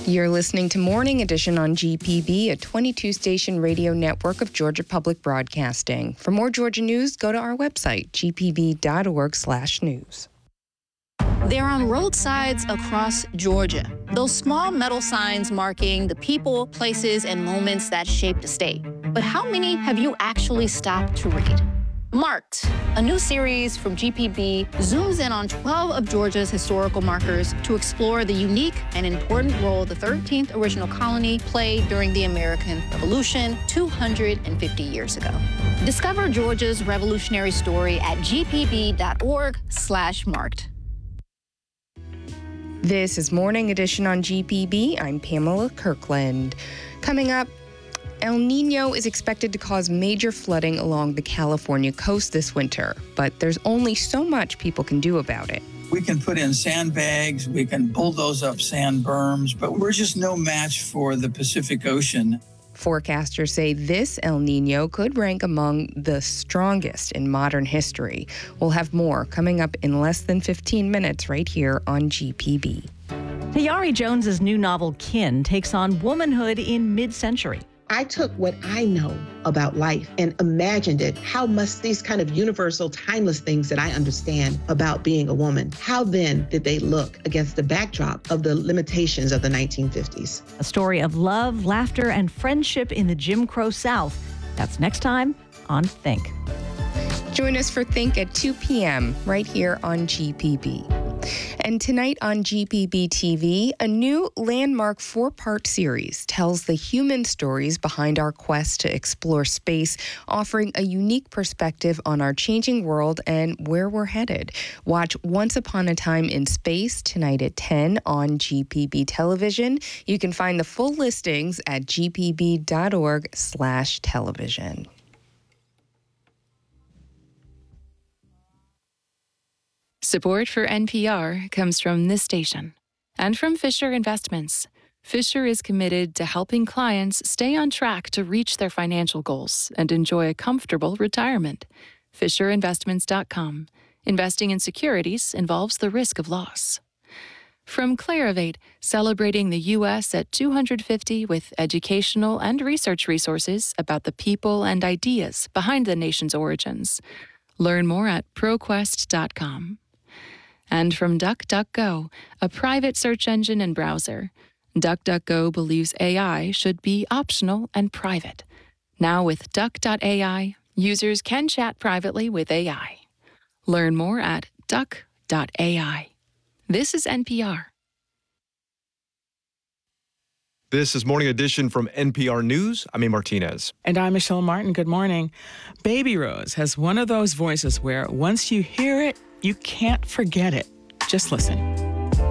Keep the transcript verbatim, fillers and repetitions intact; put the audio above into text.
You're listening to Morning Edition on G P B, a twenty-two station radio network of Georgia Public Broadcasting. For more Georgia news, go to our website, g p b dot org slash news. They're on roadsides across Georgia. Those small metal signs marking the people, places, and moments that shaped the state. But how many have you actually stopped to read? Marked, a new series from G P B, zooms in on twelve of Georgia's historical markers to explore the unique and important role the thirteenth original colony played during the American Revolution two hundred fifty years ago. Discover Georgia's revolutionary story at g p b dot org slash marked. This is Morning Edition on G P B. I'm Pamela Kirkland. Coming up, El Nino is expected to cause major flooding along the California coast this winter, but there's only so much people can do about it. We can put in sandbags, we can bulldoze up sand berms, but we're just no match for the Pacific Ocean. Forecasters say this El Nino could rank among the strongest in modern history. We'll have more coming up in less than fifteen minutes right here on G P B. Tayari Jones's new novel, Kin, takes on womanhood in mid-century. I took what I know about life and imagined it. How must these kind of universal, timeless things that I understand about being a woman, how then did they look against the backdrop of the limitations of the nineteen fifties? A story of love, laughter, and friendship in the Jim Crow South. That's next time on Think. Join us for Think at two p.m. right here on G P B. And tonight on G P B T V, a new landmark four-part series tells the human stories behind our quest to explore space, offering a unique perspective on our changing world and where we're headed. Watch Once Upon a Time in Space tonight at ten on G P B television. You can find the full listings at g p b dot org slash television. Support for N P R comes from this station and from Fisher Investments. Fisher is committed to helping clients stay on track to reach their financial goals and enjoy a comfortable retirement. fisher investments dot com. Investing in securities involves the risk of loss. From Clarivate, celebrating the U S at two hundred fifty with educational and research resources about the people and ideas behind the nation's origins. Learn more at pro quest dot com. And from DuckDuckGo, a private search engine and browser. DuckDuckGo believes A I should be optional and private. Now with duck dot a i, users can chat privately with A I. Learn more at duck dot a i. This is N P R. This is Morning Edition from N P R News. I'm A. Martinez. And I'm Michelle Martin. Good morning. Baby Rose has one of those voices where once you hear it, you can't forget it. Just listen.